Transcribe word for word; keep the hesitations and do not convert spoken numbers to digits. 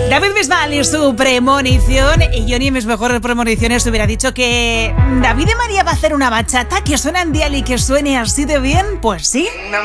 David Bisbal y su premonición. Y yo ni en mis mejores premoniciones hubiera dicho que David de María va a hacer una bachata que suena en dial y que suene así de bien. Pues sí.